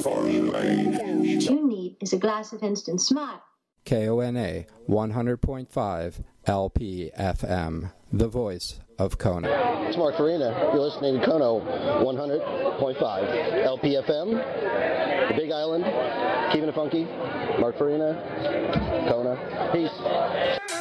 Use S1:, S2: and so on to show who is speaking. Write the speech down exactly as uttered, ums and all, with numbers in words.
S1: you need is a glass of instant smile.
S2: K O N A one hundred point five L P F M, the voice of Kona.
S3: It's Mark Farina. You're listening to Kono one hundred point five L P F M, the Big Island, keeping it funky. Mark Farina, Kona. Peace.